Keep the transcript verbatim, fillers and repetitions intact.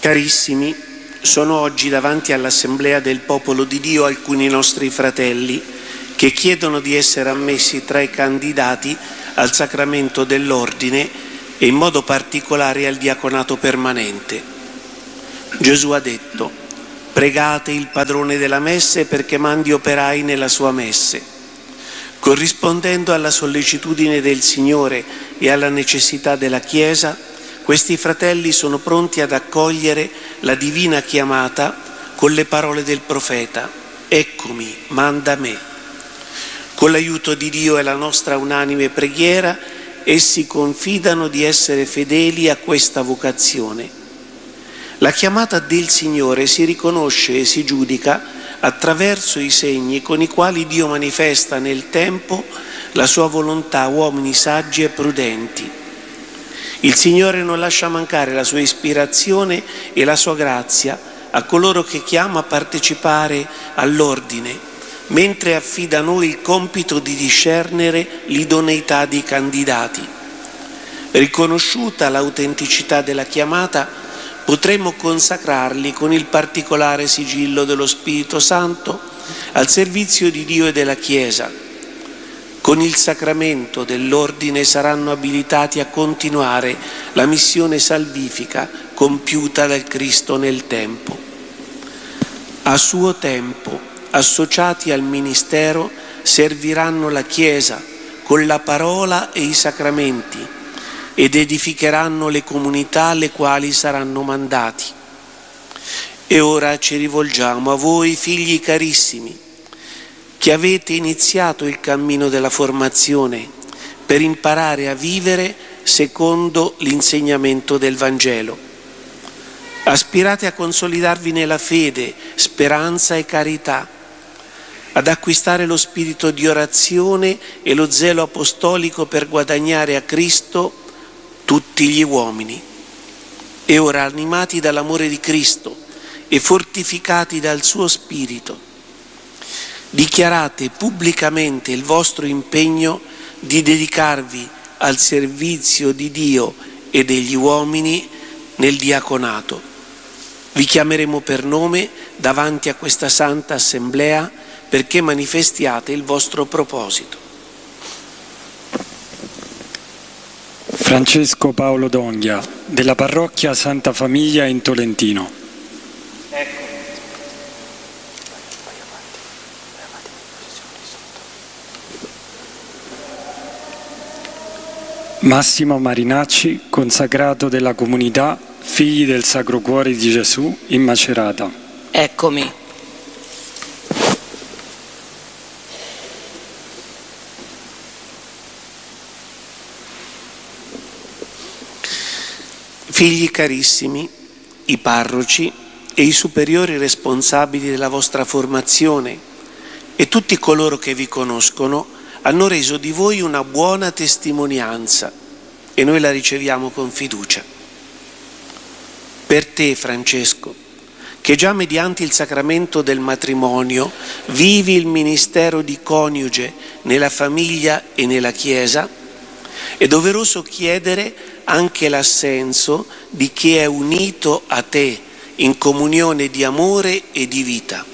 Carissimi, sono oggi davanti all'Assemblea del Popolo di Dio alcuni nostri fratelli che chiedono di essere ammessi tra i candidati al sacramento dell'ordine e in modo particolare al diaconato permanente. Gesù ha detto: pregate il padrone della messe perché mandi operai nella sua messe. Corrispondendo alla sollecitudine del Signore e alla necessità della Chiesa, questi fratelli sono pronti ad accogliere la divina chiamata con le parole del profeta: eccomi, manda me. Con l'aiuto di Dio e la nostra unanime preghiera, essi confidano di essere fedeli a questa vocazione. La chiamata del Signore si riconosce e si giudica attraverso i segni con i quali Dio manifesta nel tempo la sua volontà a uomini saggi e prudenti. Il Signore non lascia mancare la sua ispirazione e la sua grazia a coloro che chiama a partecipare all'ordine, mentre affida a noi il compito di discernere l'idoneità dei candidati. Riconosciuta l'autenticità della chiamata, potremo consacrarli con il particolare sigillo dello Spirito Santo al servizio di Dio e della Chiesa. Con il sacramento dell'ordine saranno abilitati a continuare la missione salvifica compiuta dal Cristo nel tempo. A suo tempo, associati al ministero, serviranno la Chiesa con la parola e i sacramenti ed edificheranno le comunità alle quali saranno mandati. E ora ci rivolgiamo a voi, figli carissimi, che avete iniziato il cammino della formazione per imparare a vivere secondo l'insegnamento del Vangelo. Aspirate a consolidarvi nella fede, speranza e carità, ad acquistare lo spirito di orazione e lo zelo apostolico per guadagnare a Cristo tutti gli uomini. E ora, animati dall'amore di Cristo e fortificati dal suo Spirito, dichiarate pubblicamente il vostro impegno di dedicarvi al servizio di Dio e degli uomini nel diaconato. Vi chiameremo per nome davanti a questa Santa Assemblea perché manifestiate il vostro proposito. Francesco Paolo Donghia, della parrocchia Santa Famiglia in Tolentino. Ecco. Massimo Marinacci, consacrato della comunità Figli del Sacro Cuore di Gesù in Macerata. Eccomi. Figli carissimi, i parroci e i superiori responsabili della vostra formazione e tutti coloro che vi conoscono hanno reso di voi una buona testimonianza e noi la riceviamo con fiducia. Per te, Francesco, che già mediante il sacramento del matrimonio vivi il ministero di coniuge nella famiglia e nella Chiesa, è doveroso chiedere anche l'assenso di chi è unito a te in comunione di amore e di vita.